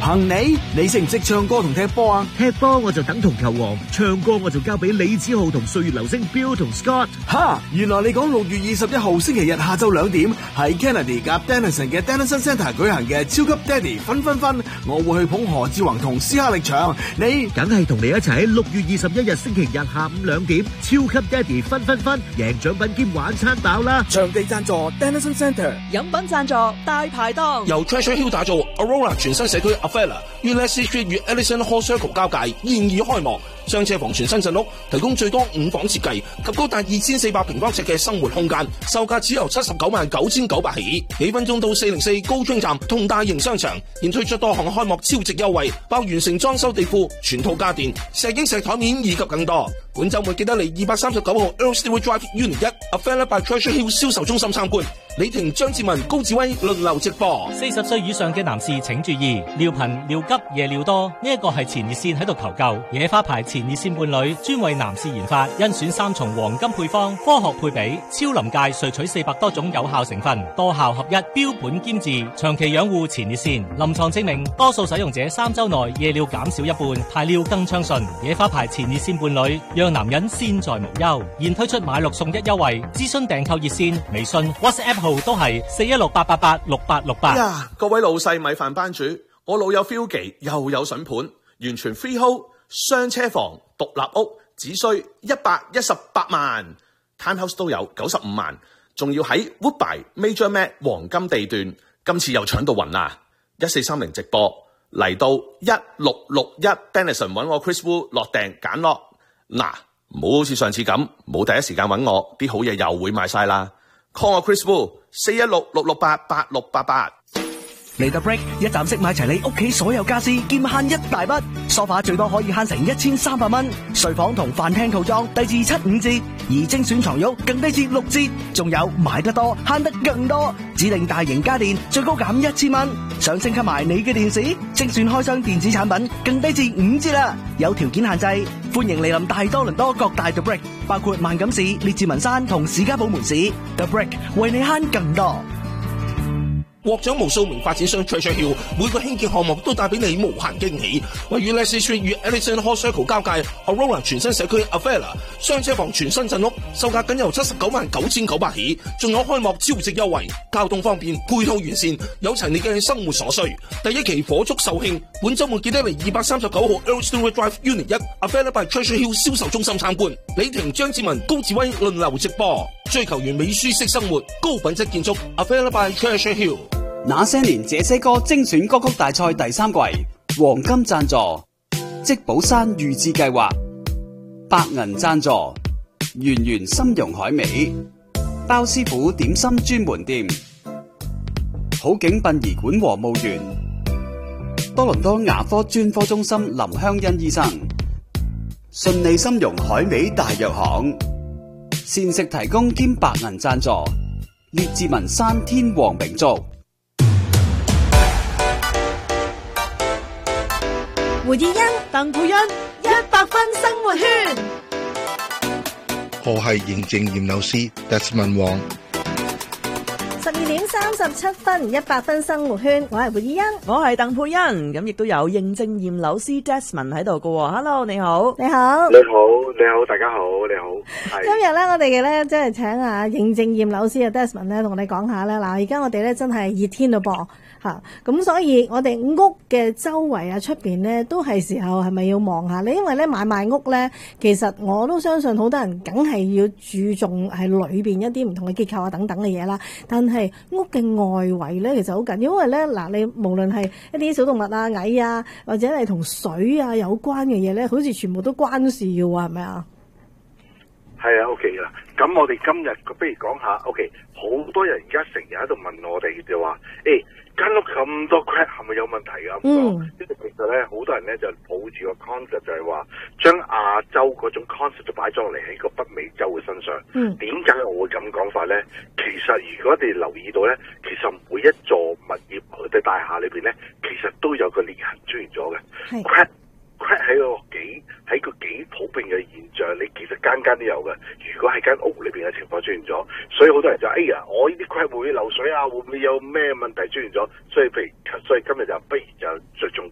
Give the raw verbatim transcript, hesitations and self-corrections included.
憑你，你識唔識唱歌同踢波啊？ 踢波我就等同球王，唱歌我就交俾李子豪同歲月流星 Bill 同 Scott。 哈，原來你講六月二十一號星期日下晝兩點喺 Kennedy 夾 Denison 嘅 Denison Centre 舉行嘅超級爹哋分分分，我會去捧何志宏同斯克力場，你梗係同你一齊喺六月二十一日星期日下午兩點超級爹哋分分分，贏獎品兼晚餐飽啦！ 場地贊助 Denison Centre， 飲品贊助大排檔， 由 Treasure Hill 打造 Aurora 全新社區 Avella 於 Leslie Street 與 Ellison Hall Circle 交界，現已開幕。雙車房全新鎮屋，提供最多五房設計及高達二千四百平方尺嘅生活空間，售價只由七十九萬九千九百起。幾分鐘到四零四高昌站同大型商場，現推出多項開幕超值優惠，包完成裝修地庫、全套家電、石英石台面以及更多。本週末記得嚟二百三十九號 Earl Stewart Drive Unit 一 Avella by Treasure Hill 銷售中心參觀。李婷、張志文、高志威輪流直播。 四十歲以上嘅男士請注意，尿頻、尿急、夜尿多，呢一個係前列腺喺度求救。野花牌前列腺伴侶專為男士研發，甄選三重黃金配方，科學配比，超臨界萃取四百多種有效成分，多效合一，標本兼治，長期養護前列腺。臨床證明，多數使用者三周內夜尿減少一半，排尿更暢順。野花牌前列腺伴侶，讓男人先在無憂。現推出買六送一優惠，諮詢訂購熱線、微信、WhatsApp。號都係四一六八八八六八六八。 呀，各位老細米飯班主，我老友 feel 記又有筍盤，完全 freehold 雙車房獨立屋，只需一百一十八萬 ，townhouse 都有九十五萬，仲要喺 Woodbine Major Mac 黃金地段，今次又搶到暈啦！一四三零直播嚟到一六六一 Denison 揾我 Chris Wu 落訂揀落，嗱，唔好好似上次咁冇第一時間揾我，啲好嘢又會賣晒啦。call 我 Chris Wu 四一六六六八八六八八。 嚟到 Break 一站式買齊你屋企所有家私，兼慳一大筆。梳化最多可以慳成一千三百蚊，睡房同飯廳套裝低至七五折，而精選床褥更低至六折。仲有買得多慳得更多，指定大型家電最高減一千蚊。想升級埋你嘅電視，精選開箱電子產品更低至五折啦。有條件限制，歡迎嚟臨大多倫多各大 The Break， 包括萬錦市、列治文山同士嘉堡門市。The Break 為你慳更多。 獲獎無數名發展商 Treasure Hill 每個興建項目都帶俾你無限驚喜。位於 Leslie Street 與 Ellison Hall Circle 交界 Aurora 全新社區 Avella 雙車房全新鎮屋，售價僅由七十九萬九千九百起，仲有開幕超值優惠，交通方便，配套完善，有齊你嘅生活所需。第一期火速售罄，本週末記得嚟二百三十九號 Earl Stewart Drive Unit 一 Avella by Treasure Hill 銷售中心參觀。李婷、張志文、高志威輪流直播，追求完美舒適生活，高品質建築 Avella by Treasure Hill。 那些年這些歌精選歌曲大賽第三季黃金贊助積寶山預置計劃，白銀贊助圓圓參茸海味，包師傅點心專門店，好景殯儀館和墓園，多倫多牙科專科中心林香欣醫生，順利參茸海味大藥行，膳食提供兼白銀贊助列治文山天皇名族。 胡以欣、鄧佩欣，一百分生活圈。 我係認證驗樓師 Desmond Wong。 十二點三十七分，一百分生活圈，我係胡以欣， 我係鄧佩欣，咁亦都有認證驗樓師 Desmond 喺度㗎。Hello， 你好， 你好， 你好，你好，大家好，你好。 今日咧，我哋嘅咧，即係請啊認證驗樓師嘅 Desmond 咧，同我哋講下咧。嗱，而家我哋咧真係熱天咯噃。吓，咁所以我哋屋嘅周圍啊，出邊咧都係時候係咪要望下咧？因為咧買賣屋咧，其實我都相信好多人梗係要注重係裏邊一啲唔同嘅結構啊等等嘅嘢啦。但係屋嘅外圍咧，其實好緊要，因為咧嗱，你無論係一啲小動物啊、蟻啊，或者係同水啊有關嘅嘢咧，好似全部都關事嘅喎，係咪啊？ 係啊 ，OK 啦。咁我哋今日不如講下 ，OK， 好多人而家成日喺度問我哋就話，誒、欸。間屋咁多 crack 係咪有問題㗎？咁講，因為其實咧，好多人咧就抱住個 concept 就係話，將亞洲嗰種 concept 就擺咗落嚟喺個北美洲嘅身上。嗯，點解我會咁講法咧？其實如果你留意到咧，其實每一座物業或者大廈裏邊咧，其實都有個裂痕出現咗嘅。crack crack 喺個幾喺個幾普遍嘅現象，你其實間間都有嘅。如果喺間屋裏邊嘅情況出現咗，所以好多人就哎呀，我呢啲 crack 會唔會漏水啊？會唔會有咩問題出現咗？所以譬如，所以今日就不如就着重